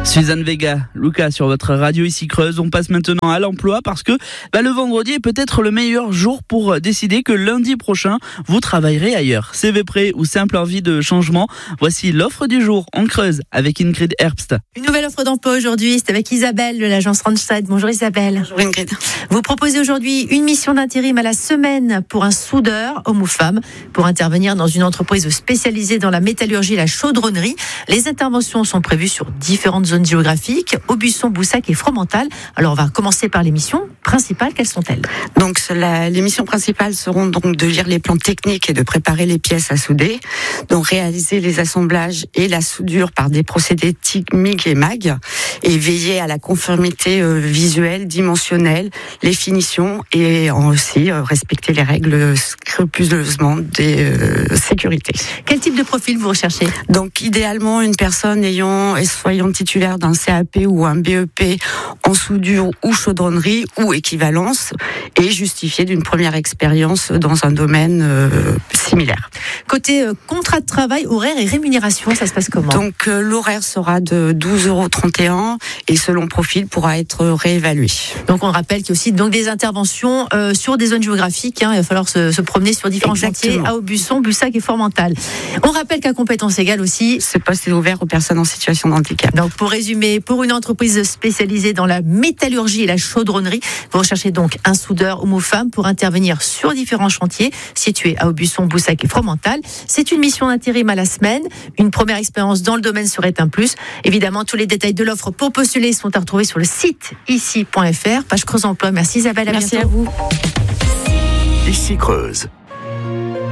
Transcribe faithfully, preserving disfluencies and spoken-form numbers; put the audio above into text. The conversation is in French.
Suzanne Vega, Lucas sur votre radio ici Creuse. On passe maintenant à l'emploi parce que bah, le vendredi est peut-être le meilleur jour pour décider que lundi prochain, vous travaillerez ailleurs. C V prêt ou simple envie de changement, voici l'offre du jour en Creuse avec Ingrid Herbst. Une nouvelle offre d'emploi aujourd'hui, c'est avec Isabelle de l'agence Randstad. Bonjour Isabelle. Bonjour Ingrid. Vous proposez aujourd'hui une mission d'intérim à la semaine pour un soudeur, homme ou femme, pour intervenir dans une entreprise spécialisée dans la métallurgie et la chaudronnerie. Les interventions sont prévues sur différentes zones géographiques, Aubusson, Boussac et Fromental. Alors on va commencer par les missions principales, quelles sont-elles ? Donc la, les missions principales seront donc de lire les plans techniques et de préparer les pièces à souder, donc réaliser les assemblages et la soudure par des procédés T I G, M I G et M A G, et veiller à la conformité euh, visuelle, dimensionnelle, les finitions et aussi euh, respecter les règles scrupuleusement des euh, sécurités. Quel type de profil vous recherchez ? Donc idéalement une personne ayant et soyant titulaire d'un C A P ou un B E P en soudure ou chaudronnerie ou équivalence et justifié d'une première expérience dans un domaine euh, similaire. Côté euh, contrat de travail, horaire et rémunération, ça se passe comment ? Donc euh, l'horaire sera de douze euros trente et un et selon profil pourra être réévalué. Donc on rappelle qu'il y a aussi donc des interventions euh, sur des zones géographiques. Hein, il va falloir se, se promener sur différents Exactement. chantiers à Aubusson, Bussac et Fromental. On rappelle qu'à compétence égale aussi, ce poste est ouvert aux personnes en situation de handicap. Donc pour résumer, pour une entreprise spécialisée dans la métallurgie et la chaudronnerie, vous recherchez donc un soudeur homme ou femme pour intervenir sur différents chantiers situés à Aubusson, Boussac et Fromental. C'est une mission d'intérim à la semaine. Une première expérience dans le domaine serait un plus. Évidemment, tous les détails de l'offre pour postuler sont à retrouver sur le site ici point f r, page Creuse Emploi. Merci Isabelle, à Merci bientôt. à vous. Ici Creuse.